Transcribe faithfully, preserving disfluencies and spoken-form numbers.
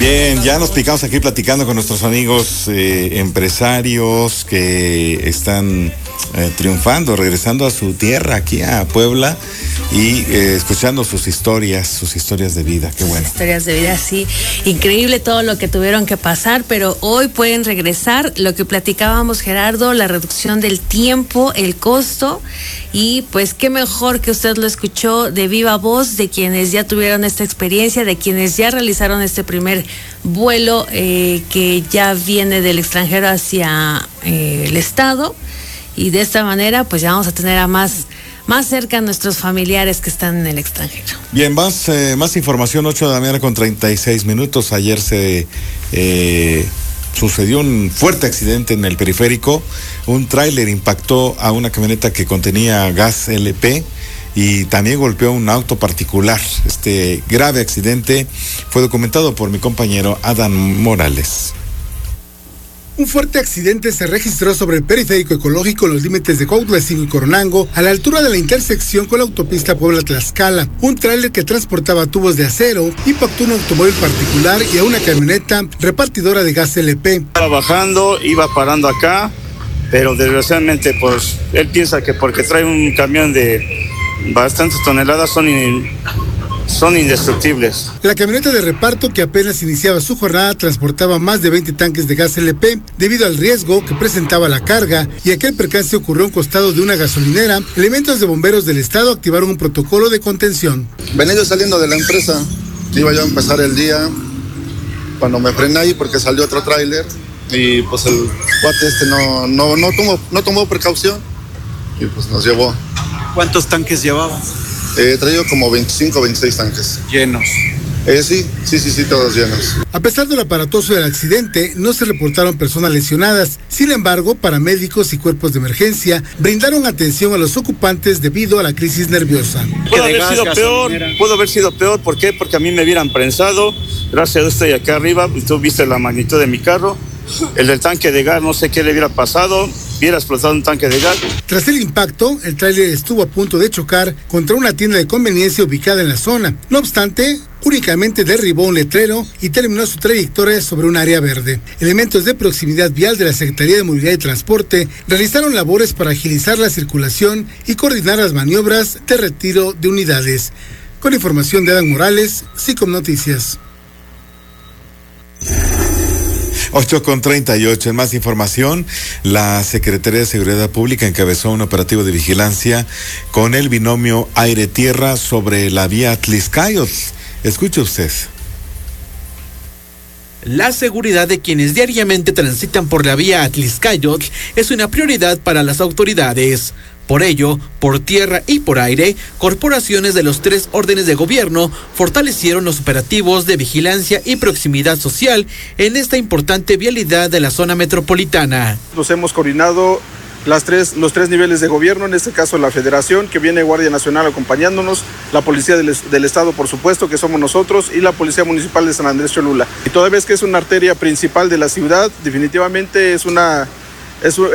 Bien, ya nos picamos aquí platicando con nuestros amigos eh, empresarios que están eh, triunfando, regresando a su tierra, aquí a Puebla, y eh, escuchando sus historias, sus historias de vida. Qué bueno. Historias de vida, sí. Increíble todo lo que tuvieron que pasar, pero hoy pueden regresar. Lo que platicábamos, Gerardo, la reducción del tiempo, el costo, y pues qué mejor que usted lo escuchó de viva voz de quienes ya tuvieron esta experiencia, de quienes ya realizaron este primer vuelo eh, que ya viene del extranjero hacia eh, el estado, y de esta manera pues ya vamos a tener a más más cerca a nuestros familiares que están en el extranjero. Bien, más eh, más información, ocho de la mañana con treinta y seis minutos. Ayer se eh, sucedió un fuerte accidente en el periférico. Un tráiler impactó a una camioneta que contenía gas L P y también golpeó un auto particular. Este grave accidente fue documentado por mi compañero Adán Morales. Un fuerte accidente se registró sobre el periférico ecológico en los límites de Cuautla y Coronango, a la altura de la intersección con la autopista Puebla-Tlaxcala. Un tráiler que transportaba tubos de acero impactó un automóvil particular y a una camioneta repartidora de gas L P. Estaba bajando, iba parando acá, pero desgraciadamente pues él piensa que porque trae un camión de bastantes toneladas son in... son indestructibles. La camioneta de reparto, que apenas iniciaba su jornada, transportaba más de veinte tanques de gas L P. Debido al riesgo que presentaba la carga y aquel percance ocurrió a un costado de una gasolinera, elementos de bomberos del estado activaron un protocolo de contención. Venía yo saliendo de la empresa, iba yo a empezar el día, cuando me frené ahí porque salió otro tráiler y pues el cuate este no, no, no, tomó, no tomó precaución y pues nos llevó. ¿Cuántos tanques llevaba? Eh, traído como veinticinco, veintiséis tanques. ¿Llenos? Eh, sí, sí, sí, sí, todos llenos. A pesar del aparatoso del accidente, no se reportaron personas lesionadas. Sin embargo, paramédicos y cuerpos de emergencia brindaron atención a los ocupantes debido a la crisis nerviosa. Pudo haber sido peor, pudo haber sido peor. ¿Por qué? Porque a mí me hubieran prensado. Gracias a Dios estoy acá arriba, tú viste la magnitud de mi carro. El del tanque de gas, no sé qué le hubiera pasado, hubiera explotado un tanque de gas. Tras el impacto, el tráiler estuvo a punto de chocar contra una tienda de conveniencia ubicada en la zona. No obstante, únicamente derribó un letrero y terminó su trayectoria sobre un área verde. Elementos de proximidad vial de la Secretaría de Movilidad y Transporte realizaron labores para agilizar la circulación y coordinar las maniobras de retiro de unidades. Con información de Adán Morales, SICOM Noticias. ocho con treinta y ocho. En más información, la Secretaría de Seguridad Pública encabezó un operativo de vigilancia con el binomio aire-tierra sobre la vía Atlixcáyotl. Escuche usted. La seguridad de quienes diariamente transitan por la vía Atlixcáyotl es una prioridad para las autoridades. Por ello, por tierra y por aire, corporaciones de los tres órdenes de gobierno fortalecieron los operativos de vigilancia y proximidad social en esta importante vialidad de la zona metropolitana. Nos hemos coordinado las tres, los tres niveles de gobierno, en este caso la Federación, que viene Guardia Nacional acompañándonos, la Policía del, del Estado, por supuesto, que somos nosotros, y la Policía Municipal de San Andrés Cholula. Y toda vez que es una arteria principal de la ciudad, definitivamente es una... Es,